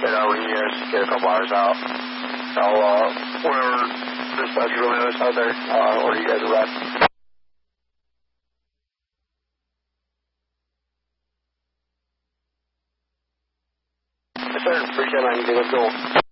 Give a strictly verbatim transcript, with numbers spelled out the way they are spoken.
you know, when you guys get a couple hours out, I'll, uh, whenever dispatch really knows out there, uh, where you guys are at. Yes, sir. Appreciate it, man. Let's go.